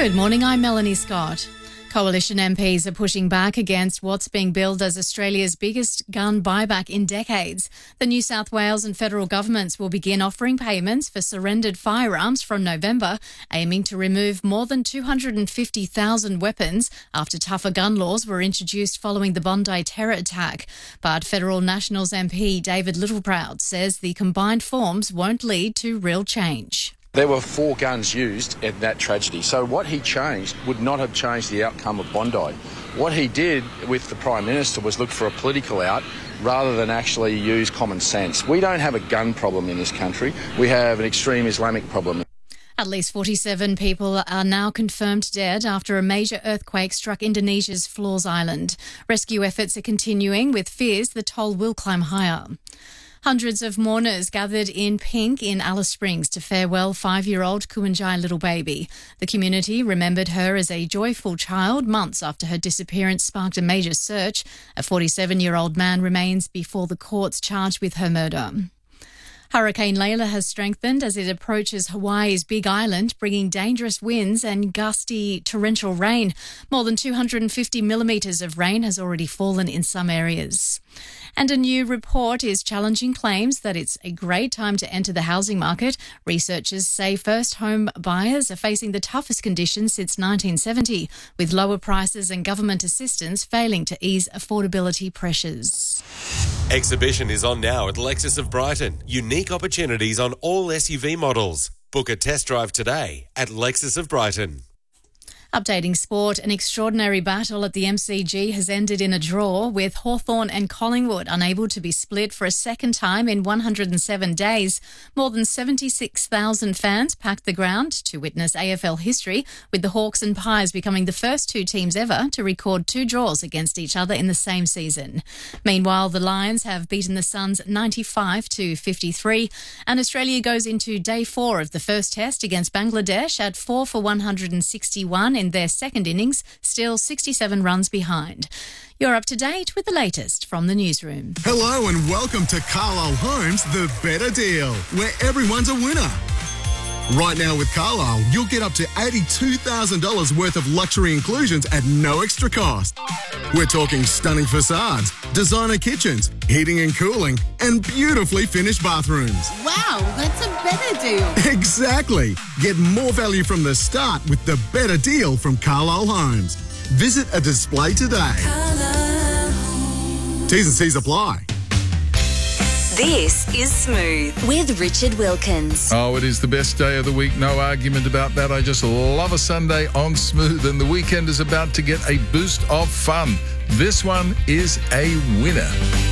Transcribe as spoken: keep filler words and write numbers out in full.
Good morning, I'm Melanie Scott. Coalition M Ps are pushing back against what's being billed as Australia's biggest gun buyback in decades. The New South Wales and federal governments will begin offering payments for surrendered firearms from November, aiming to remove more than two hundred fifty thousand weapons after tougher gun laws were introduced following the Bondi terror attack. But Federal Nationals M P David Littleproud says the combined forms won't lead to real change. There were four guns used in that tragedy, so what he changed would not have changed the outcome of Bondi. What he did with the Prime Minister was look for a political out rather than actually use common sense. We don't have a gun problem in this country, we have an extreme Islamic problem. At least forty-seven people are now confirmed dead after a major earthquake struck Indonesia's Flores Island. Rescue efforts are continuing with fears the toll will climb higher. Hundreds of mourners gathered in pink in Alice Springs to farewell five-year-old Kumanjai little baby. The community remembered her as a joyful child months after her disappearance sparked a major search. A forty-seven-year-old man remains before the courts charged with her murder. Hurricane Layla has strengthened as it approaches Hawaii's Big Island, bringing dangerous winds and gusty torrential rain. More than two hundred fifty millimetres of rain has already fallen in some areas. And a new report is challenging claims that it's a great time to enter the housing market. Researchers say first home buyers are facing the toughest conditions since nineteen seventy, with lower prices and government assistance failing to ease affordability pressures. Exhibition is on now at Lexus of Brighton. Unique opportunities on all S U V models. Book a test drive today at Lexus of Brighton. Updating sport, an extraordinary battle at the M C G has ended in a draw, with Hawthorn and Collingwood unable to be split for a second time in one hundred seven days. More than seventy-six thousand fans packed the ground to witness A F L history, with the Hawks and Pies becoming the first two teams ever to record two draws against each other in the same season. Meanwhile, the Lions have beaten the Suns ninety-five to fifty-three, and Australia goes into day four of the first test against Bangladesh at four for one hundred sixty-one in their second innings, still sixty-seven runs behind. You're up to date with the latest from the newsroom. Hello and welcome to Carlisle Homes, the better deal, where everyone's a winner. Right now with Carlisle, you'll get up to eighty-two thousand dollars worth of luxury inclusions at no extra cost. We're talking stunning facades, designer kitchens, heating and cooling, and beautifully finished bathrooms. Wow, that's a better deal. Exactly. Get more value from the start with the better deal from Carlisle Homes. Visit a display today. T's and C's apply. This is Smooth with Richard Wilkins. Oh, it is the best day of the week. No argument about that. I just love a Sunday on Smooth, and the weekend is about to get a boost of fun. This one is a winner.